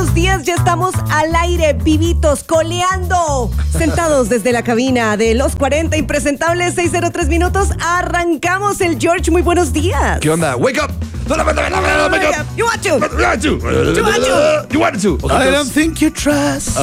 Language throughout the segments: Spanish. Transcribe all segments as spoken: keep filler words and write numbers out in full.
buenos días. Ya estamos al aire, vivitos, coleando, sentados desde la cabina de los cuarenta impresentables, seis cero tres minutos. Arrancamos el George. Muy buenos días. ¿Qué onda? Wake up. You want to. You want to. You want to. I don't think you trust.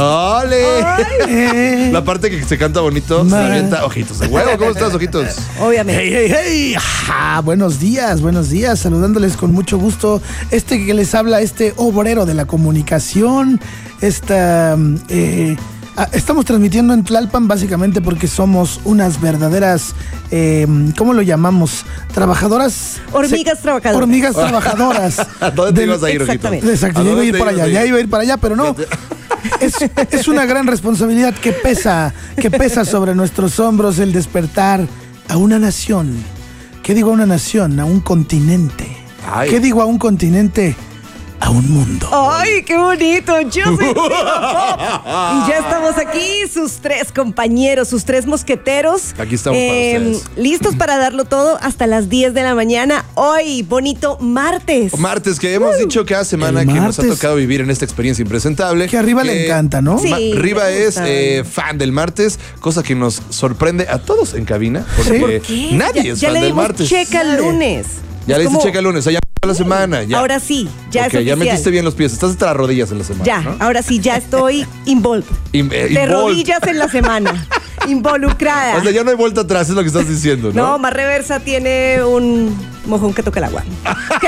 ¡Ole! La parte que se canta bonito se avienta ojitos de huevo. ¿Cómo estás, ojitos? Obviamente. Hey, hey, hey. Ah, buenos días, buenos días. Saludándoles con mucho gusto. Este que les habla, este obrero de la comunicación. Esta... Eh, Estamos transmitiendo en Tlalpan básicamente porque somos unas verdaderas, eh, ¿cómo lo llamamos? Trabajadoras. Hormigas se, trabajadoras. Hormigas trabajadoras. ¿A dónde te ibas a ir, Exactamente. Exacto, ya iba a ir para allá, ya iba a ir para allá, pero no. Es, es una gran responsabilidad que pesa, que pesa sobre nuestros hombros el despertar a una nación. ¿Qué digo a una nación? A un continente. Ay. ¿Qué digo a un continente? A un mundo. ¡Ay, qué bonito! Yo soy Diva Pop. Y ya estamos aquí, sus tres compañeros, sus tres mosqueteros. Aquí estamos eh, para ustedes. Listos para darlo todo hasta las diez de la mañana. Hoy, bonito martes. Martes, que hemos uh, dicho cada semana que nos ha tocado vivir en esta experiencia impresentable. Que a Riva que le encanta, ¿no? Sí, Ma- Riva es eh, fan del martes, cosa que nos sorprende a todos en cabina. Porque ¿Por qué? nadie ya, es ya fan le del dimos martes. checa el lunes. Ya Es le dice como... checa el lunes, o sea, ya la semana. Ya. Ahora sí, ya okay, es oficial. Ya metiste bien los pies, estás hasta las rodillas en la semana. Ya, ¿no? ahora sí, ya estoy involved. In, eh, De involved. rodillas en la semana. Involucrada. O sea, ya no hay vuelta atrás, es lo que estás diciendo, ¿no? No, más reversa tiene un mojón que toca el agua. ¿Qué?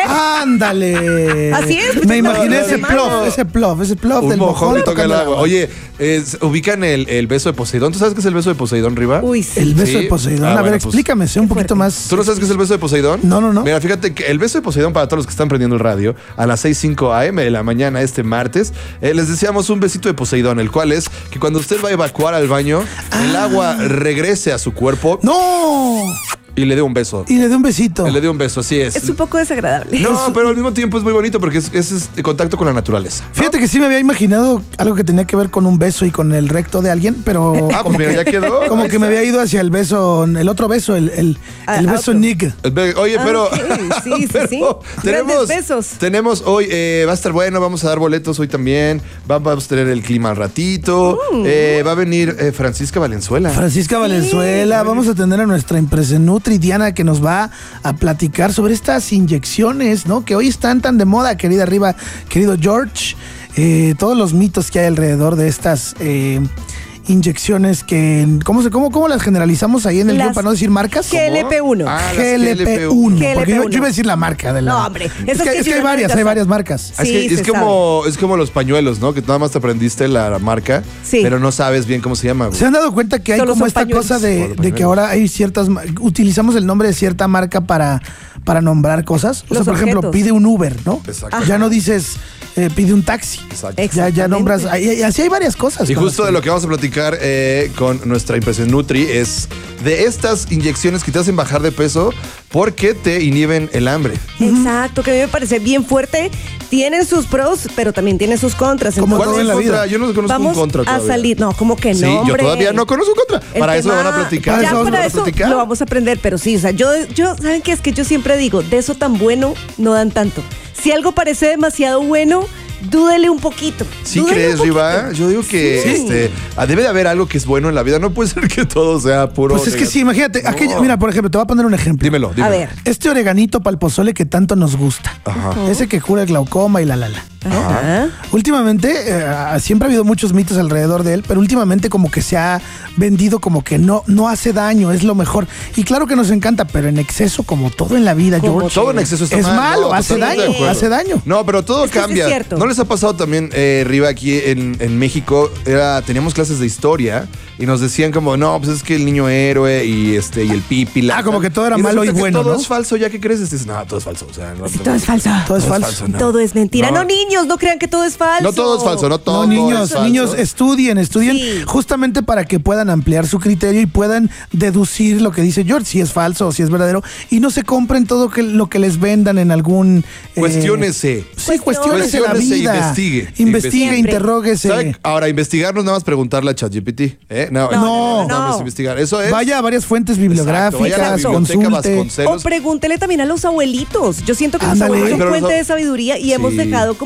¡Ándale! Así es. Me imaginé no, ese no, plof, no. ese plof, ese plof Un del mojón mojón que toca el tocando agua. Oye, es, ubican el, el beso de Poseidón. ¿Tú sabes qué es el beso de Poseidón, Riva? Uy, sí. El beso Sí. de Poseidón. Ah, a ver, bueno, pues, explícame, sé un poquito fuerte. más. ¿Tú no sabes qué es el beso de Poseidón? No, no, no. Mira, fíjate que el beso de Poseidón, para todos los que están prendiendo el radio, a las seis cinco a eme de la mañana este martes, eh, les deseamos un besito de Poseidón, el cual es que cuando usted va a evacuar al baño, ah. el agua regrese a su cuerpo. ¡No! Y le dé un beso. Y le dé un besito. Y le dé un beso, así es. Es un poco desagradable. No, pero al mismo tiempo es muy bonito porque es, es, es contacto con la naturaleza, ¿no? Fíjate que sí me había imaginado algo que tenía que ver con un beso y con el recto de alguien, pero Ah, como pues mira, que, ya quedó. como que me había ido hacia el beso, el otro beso, el, el, Ah, el beso otro. Nick. Oye, pero, Ah, okay. Sí, sí, pero sí. tenemos, Grandes besos. tenemos hoy, eh, va a estar bueno, vamos a dar boletos hoy también, va- vamos a tener el clima al ratito, Mm. eh, va a venir eh, Francisca Valenzuela. Francisca Valenzuela, vamos a tener a nuestra impresenutri Diana que nos va a platicar sobre estas inyecciones, ¿no? Que hoy están tan de moda, querida Riva, querido George. Eh, todos los mitos que hay alrededor de estas eh, inyecciones que, ¿cómo, se, cómo, ¿cómo las generalizamos ahí en el Las guión para no decir marcas? G L P uno. Ah, las G L P uno. Porque yo, yo iba a decir la marca de la. No, hombre, Es esas que, que es que sí hay no varias, necesitas hay saber. varias marcas. Ah, es, que, Sí, es, se como, es como los pañuelos, ¿no? Que nada más te aprendiste la marca, Sí. pero no sabes bien cómo se llama, güey. ¿Se han dado cuenta que hay Solo como son esta pañuelos. cosa de, Solo de que pañuelos. ahora hay ciertas... ma- Utilizamos el nombre de cierta marca para, para nombrar cosas? O sea, Los por ejemplo, objetos. pide un Uber, ¿no? Exacto. Ya no dices, eh, pide un taxi. Exacto. Ex- Ya, ya Exactamente. nombras... Y, y así hay varias cosas. Y con justo las de lo que vamos a platicar eh, con nuestra impresión Nutri es de estas inyecciones que te hacen bajar de peso porque te inhiben el hambre. Exacto, que a mí me parece bien fuerte. Tienen sus pros, pero también tienen sus contras. Como Entonces, todo en la contra? vida. Yo no conozco vamos un contra a todavía. salir. No, como que no, Sí, yo hombre. todavía no conozco un contra. El Para eso tema- van a platicar. Para Ya eso ¿Van para a eso platicar? lo vamos a aprender, pero sí, o sea, yo, yo, ¿saben qué? Es que yo siempre digo, de eso tan bueno no dan tanto. Si algo parece demasiado bueno, dúdele un poquito. ¿Sí dúdele crees, un Riva? poquito. Yo digo que Sí. este, ah, debe de haber algo que es bueno en la vida. No puede ser que todo sea puro. Pues es que sí, imagínate. No. aquella- mira, por ejemplo, te voy a poner un ejemplo. Dímelo, dímelo. A ver. Este oreganito para el pozole que tanto nos gusta. Ajá. Ese que cura el glaucoma y la la la. Ajá. Últimamente, eh, siempre ha habido muchos mitos alrededor de él, pero últimamente como que se ha vendido como que no, no hace daño, es lo mejor. Y claro que nos encanta, pero en exceso, como todo en la vida, Como George. Todo en exceso está es mal. malo, no, hace totalmente daño, de acuerdo. hace daño. No, pero todo Es que sí cambia. es cierto. ¿No les ha pasado también, eh, Riva, aquí en, en México? Era, teníamos clases de historia y nos decían como, no, pues es que el niño héroe y este y el pipi. la- Ah, como que todo era y malo y resulta que bueno, todo ¿no? es falso, ya que crees, dices, no, todo es falso. O sea, no, Sí, todo es falso. Todo es falso. no. Todo es mentira. No. No. niños, no crean que todo es falso. No todo es falso, no todo No, niños, es falso. niños, estudien, estudien, Sí. justamente para que puedan ampliar su criterio y puedan deducir lo que dice George, si es falso o si es verdadero, y no se compren todo que, lo que les vendan en algún... eh, Cuestiónese. Sí, cuestiónese la Cuestiónese, vida. investigue. Investigue, Siempre. interróguese. ¿Sabe? Ahora, investigarnos nada más preguntarle a ChatGPT. ¿eh? No, No, no, nada más no. investigar. Eso es. Vaya a varias fuentes Exacto, bibliográficas, vaya a la biblioteca consulte. Vasconcelos. O pregúntele también a los abuelitos. Yo siento que Ándale. los abuelos son Pero los fuente ab- de sabiduría y Sí. hemos dejado como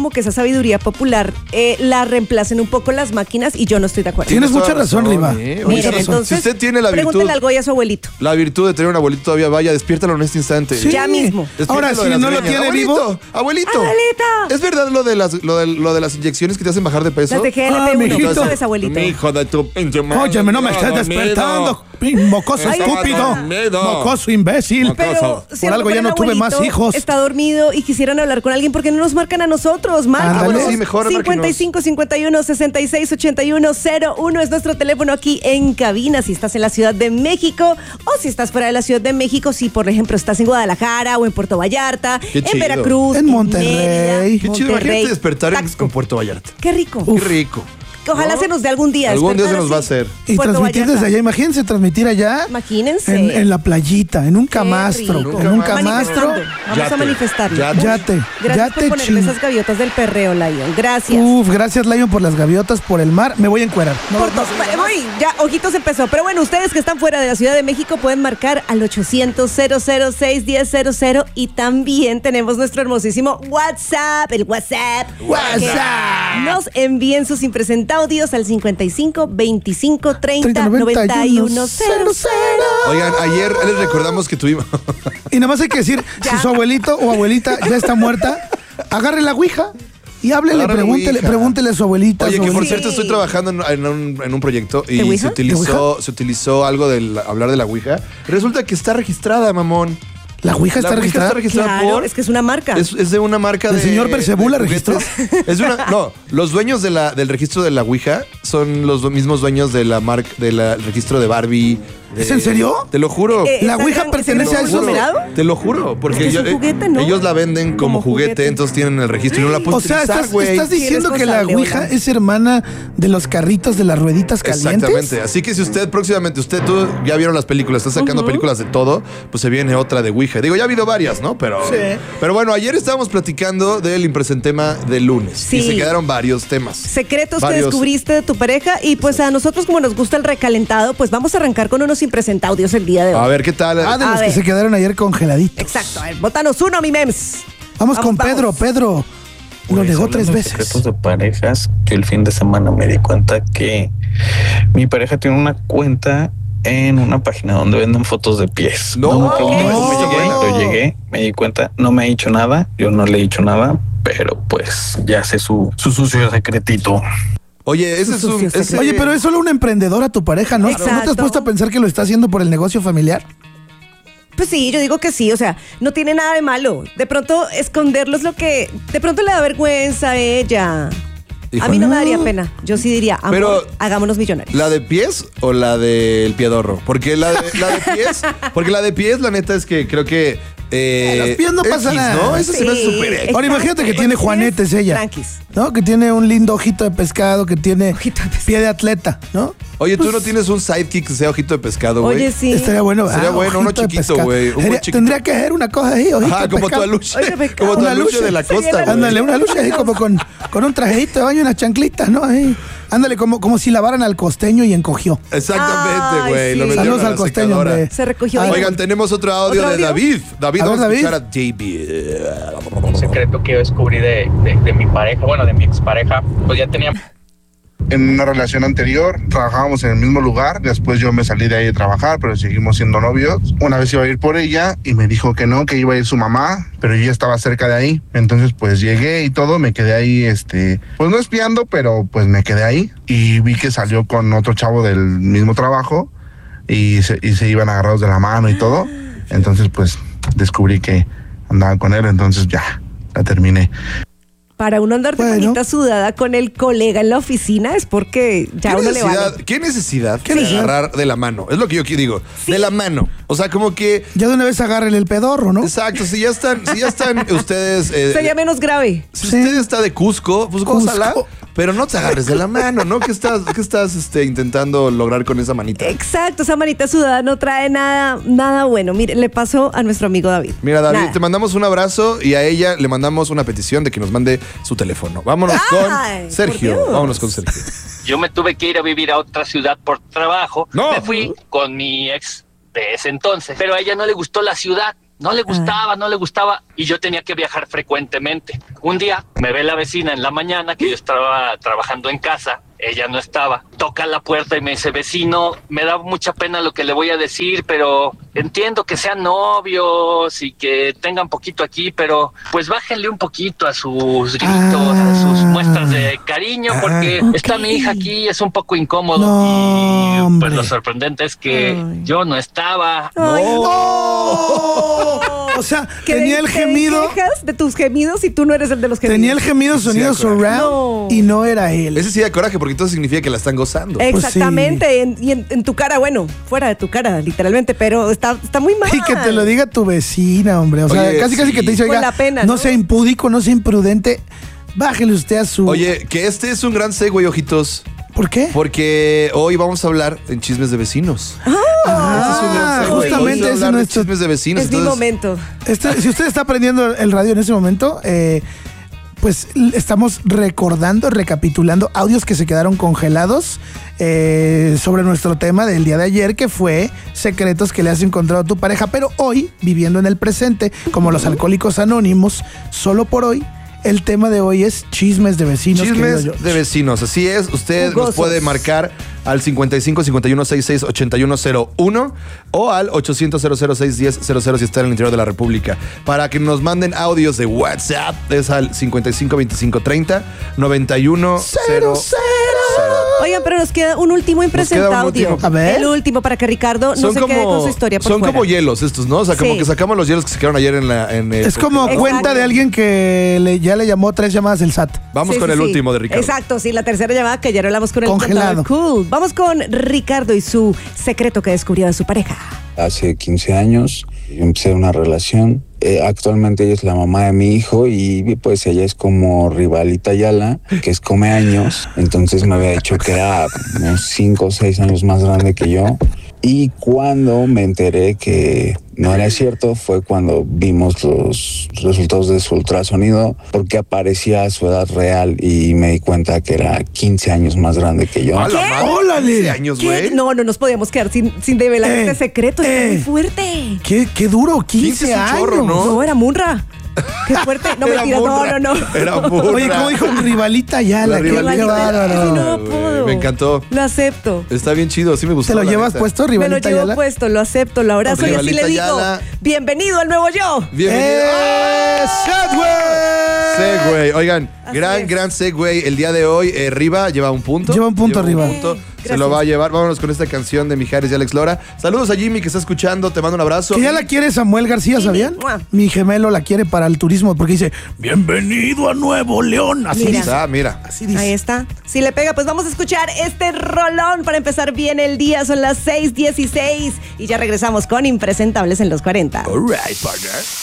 como que esa sabiduría popular eh, la reemplacen un poco las máquinas y yo no estoy de acuerdo. Tienes mucha toda razón, Riva. ¿eh? Miren, Mucha razón. entonces, si usted tiene la virtud, pregúntele algo a su abuelito. la virtud de tener un abuelito todavía, vaya, despiértalo en este instante. Sí. Ya mismo. Ahora, Despiértalo si de las no lo greñas. tiene abuelito, vivo. Abuelito. Abuelita. ¿Es verdad lo de las lo de, lo de las inyecciones que te hacen bajar de peso? Las de G L Ah, P uno. mijito. ¿Qué sabes, abuelito? Mi hijo de tu pinche madre. Óyeme, no me estés despertando, pin- mocoso Ay, estúpido, dormido. mocoso imbécil. Pero si Por a lo algo mejor ya el no tuve más abuelito hijos. Está dormido y quisieran hablar con alguien, ¿por qué no nos marcan a nosotros? Márcanos. Ándale. Sí, mejor, cincuenta y cinco, cincuenta y uno, sesenta y seis, ochenta y uno, cero uno es nuestro teléfono aquí en cabina. Si estás en la Ciudad de México o si estás fuera de la Ciudad de México, si por ejemplo estás en Guadalajara o en Puerto Vallarta, Qué en chido. Veracruz, En Monterrey. Mérida, Qué chido, Monterrey, imagínate despertar en, Taxco. en Puerto Vallarta. Qué rico. Qué rico. Que ojalá ¿No? se nos dé algún día. Algún día se despertar nos va a así. hacer. Y Puerto transmitir Vallarta. desde allá, imagínense transmitir allá. Imagínense. En, en la playita, en un camastro. rico. En un Manifestando. camastro. Vamos Yate. a manifestarlo. Yate. Yate. Gracias Yate por ponerle ching- esas gaviotas del perreo, Lion. Gracias. Uf, gracias, Lion, por las gaviotas, por el mar. Me voy a encuerar. No, Por no, dos- voy, ya, ojitos empezó. Pero bueno, ustedes que están fuera de la Ciudad de México pueden marcar al ochocientos, cero cero seis, diez cero cero y también tenemos nuestro hermosísimo WhatsApp, el WhatsApp. WhatsApp. Que Nos envíen sus impresentaudios al cincuenta y cinco, veinticinco, treinta, noventa y uno, cero cero. Oigan, ayer les recordamos que tuvimos. Y nada más hay que decir, si su abuelito o abuelita ya está muerta, agarre la ouija y háblele, Agarre la pregúntele, ouija. pregúntele a su abuelita. a Oye, su que por abuelita. cierto estoy trabajando en, en un, en un proyecto ¿De y Ouija? se utilizó, se utilizó algo del hablar de la Ouija. Resulta que está registrada, mamón. ¿La ouija La está Ouija registrada? está registrada Claro, por. es que es una marca. Es, es de una marca ¿El de. señor Percebú de la registró? juguetes. Es de una, no, los dueños de la, del registro de la Ouija son los do- mismos dueños de la marca del registro de Barbie. de- ¿Es en serio? Te lo juro. Eh, ¿La ¿está Ouija en- pertenece está a en esos? conglomerado? Te lo juro, porque Es que es ellos, un juguete, ¿no? ellos la venden como, Como juguete, juguete. entonces tienen el registro y no la puedes O sea, utilizar, estás, güey. estás diciendo que la responsable, ouija hola. es hermana de los carritos de las rueditas calientes. Exactamente. Así que si usted próximamente, usted, tú ya vieron las películas, está sacando películas de todo, pues se viene otra de Ouija. Digo, ya ha habido varias, ¿no? Pero, Sí. pero bueno, ayer estábamos platicando del impresentema del lunes. Sí. Y se quedaron varios temas. Secretos Varios. que descubriste de tu pareja y pues a nosotros como nos gusta el recalentado, pues vamos a arrancar con unos impresentaudios el día de hoy. A ver, ¿qué tal? Ah, de A los ver. que se quedaron ayer congeladitos. Exacto, a ver, bótanos uno, mi mems. Vamos, con Pedro, Pedro. Lo Pues, negó hablando tres de veces. Secretos de parejas, yo el fin de semana me di cuenta que mi pareja tiene una cuenta en una página donde venden fotos de pies. No, me pregunté no. cómo llegué, yo llegué, me di cuenta, no me ha dicho nada, yo no le he dicho nada, pero pues ya sé su, su sucio secretito. Oye, ese es un. Sucio ese- secreto. Oye, pero es solo una emprendedora tu pareja, ¿no? ¿No te has Exacto. puesto a pensar que lo está haciendo por el negocio familiar? Pues sí, yo digo que sí, o sea, no tiene nada de malo. De pronto esconderlo es lo que, de pronto le da vergüenza a ella. A mí no me daría pena. Yo sí diría, amor, Pero- hagámonos millonarios. ¿La de pies o la del piedorro? Porque la de, la de pies, porque la de pies, la neta es que creo que. Eh, Los pies no pasa X, nada. ¿no? Eso se me hace Sí, súper X. Ahora exacto. imagínate que Pues tiene sí, juanetes ella. tranquis. ¿No? Que tiene un lindo ojito de pescado, que tiene Ojito de pescado. pie de atleta, ¿no? Oye, ¿tú no tienes un sidekick que sea ojito de pescado, güey? Oye, sí. Estaría bueno. Sería bueno, uno ojito de chiquito, pescado. güey, un buen Sería- chiquito. Tendría que ser una cosa así, ojito Ajá, de como tu pescado. aluche. Oye, pescado. Como tu Una aluche lucha. de la Sería costa, la- güey. Ándale, una lucha así como con, con un trajecito de baño y unas chanclitas, ¿no? Ahí. Ándale, como, como si lavaran al costeño y encogió. Exactamente, Ay, güey. sí. Lo metieron Saludos a la al costeño, secadora. hombre. Se recogió. Ay, Oigan, tenemos otro audio ¿Otro de audio? David. David, A ver, vamos a David. escuchar a J B. Un secreto que yo descubrí de, de, de mi pareja, bueno, de mi expareja, pues ya tenía... En una relación anterior trabajábamos en el mismo lugar, después yo me salí de ahí a trabajar, pero seguimos siendo novios. Una vez iba a ir por ella y me dijo que no, que iba a ir su mamá, pero yo ya estaba cerca de ahí. Entonces pues llegué y todo, me quedé ahí, este, pues no espiando, pero pues me quedé ahí y vi que salió con otro chavo del mismo trabajo y se, y se iban agarrados de la mano y todo. Entonces pues descubrí que andaba con él, entonces ya, la terminé. Para uno andar de Bueno. manita sudada con el colega en la oficina es porque ya ¿Qué uno le necesidad, vale. ¿Qué necesidad ¿Qué de necesidad? agarrar de la mano? Es lo que yo aquí digo. De la mano. O sea, como que. Ya de una vez agárrele el pedorro, ¿no? Exacto, si ya están, si ya están ustedes. eh, Sería menos grave. si Sí. usted está de Cusco, pues Cusco. gózala, pero no te agarres de la mano, ¿no? ¿Qué estás, qué estás este, intentando lograr con esa manita? Exacto, esa manita sudada no trae nada, nada bueno. Mire, le pasó a nuestro amigo David. Mira, David, Nada. te mandamos un abrazo y a ella le mandamos una petición de que nos mande su teléfono. Vámonos Ay, con por Sergio. Dios. Vámonos con Sergio. Yo me tuve que ir a vivir a otra ciudad por trabajo. No. Me fui con mi ex de ese entonces, pero a ella no le gustó la ciudad. No le gustaba, no le gustaba y yo tenía que viajar frecuentemente. Un día me ve la vecina en la mañana que yo estaba trabajando en casa. Ella no estaba. Toca la puerta y me dice, vecino, me da mucha pena lo que le voy a decir, pero entiendo que sean novios y que tengan poquito aquí, pero pues bájenle un poquito a sus gritos, ah, a sus muestras de cariño, porque ah, okay. está mi hija aquí, es un poco incómodo. No, y hombre. pues lo sorprendente es que Ay. yo no estaba. Ay, no. no. O sea, tenía el gemido. Te quejas de tus gemidos y tú no eres el de los gemidos. Tenía el gemido sonido sí, surround no. y no era él. Ese sí da coraje porque entonces significa que la están gozando. Exactamente. Pues sí. en, y en, en tu cara, bueno, fuera de tu cara, literalmente, pero está, está muy mal. Y que te lo diga tu vecina, hombre. O sea, Oye, casi sí. casi que te dice, oiga, la pena, no, no sea impúdico, no sea imprudente. Bájele usted a su... Oye, que este es un gran segue, ojitos. ¿Por qué? Porque hoy vamos a hablar en Chismes de Vecinos. Ah, este es un gran segue. Justamente ese es nuestro... Chismes de Vecinos. Es entonces, mi momento. Este, si usted está aprendiendo el radio en ese momento, eh, pues estamos recordando, recapitulando audios que se quedaron congelados eh, sobre nuestro tema del día de ayer, que fue secretos que le has encontrado a tu pareja. Pero hoy, viviendo en el presente, como los alcohólicos anónimos, solo por hoy, el tema de hoy es chismes de vecinos. Chismes de vecinos, así es. Usted Jugosos. Nos puede marcar al cincuenta y cinco, cincuenta y uno, sesenta y seis, ochenta y uno cero uno o al ochocientos, cero cero seis, diez, cero cero si está en el interior de la República. Para que nos manden audios de WhatsApp es al cincuenta y cinco, veinticinco, treinta, noventa y uno cero cero. Oigan, pero nos queda un último impresentado audio. A ver. El último para que Ricardo no son se como, quede con su historia por Son fuera. como hielos estos, ¿no? O sea, como sí. que sacamos los hielos que se quedaron ayer en la... En el, es como el, cuenta de alguien que le, ya le llamó tres llamadas del S A T. Vamos sí, con sí, el sí. último de Ricardo. Exacto, sí, la tercera llamada que ayer hablamos con el congelado. Cool. Vamos con Ricardo y su secreto que descubrió de su pareja. Hace quince años yo empecé una relación. Eh, actualmente ella es la mamá de mi hijo y pues ella es como rivalita Yala, que es come años. Entonces me había dicho que era unos cinco o seis años más grande que yo. Y cuando me enteré que no era cierto fue cuando vimos los resultados de su ultrasonido, porque aparecía su edad real y me di cuenta que era quince años más grande que yo. ¿Qué? ¡Ólale! quince años, güey. No, no nos podíamos quedar sin, sin develar Eh, este secreto. eh. Está muy fuerte. Qué, qué duro, quince, quince es un años. chorro, ¿no? No, era Munra. Qué fuerte. No me Era tiras. No, Munra. no, no. Era Munra. Oye, ¿cómo dijo? Rivalita ya, la, La que rivalita. qué bárbaro. Ay, no puedo. Me encantó. Lo acepto. Está bien chido, sí me gustó. ¿Te lo la llevas neta. puesto, Me lo Rivalita llevo Yala? puesto, lo acepto, lo abrazo y así Rivalita le digo, Yala. bienvenido al nuevo yo. Bienvenido. ¡Eh, Segway! Segway. Oigan, Así gran, es. gran Segway. El día de hoy, eh, Riva lleva un punto. Lleva un punto, Riva. punto. Se Gracias. lo va a llevar. Vámonos con esta canción de Mijares y Alex Lora. Saludos a Jimmy que está escuchando. Te mando un abrazo. Que ya la quiere Samuel García, ¿sabían? Mua. Mi gemelo la quiere para el turismo porque dice, bienvenido a Nuevo León. Así Mira. dice. Ah, mira. Así dice. Ahí está. Si le pega, pues vamos a escuchar este rolón para empezar bien el día. Son las seis dieciséis y ya regresamos con Impresentables en los cuarenta. All right, partner.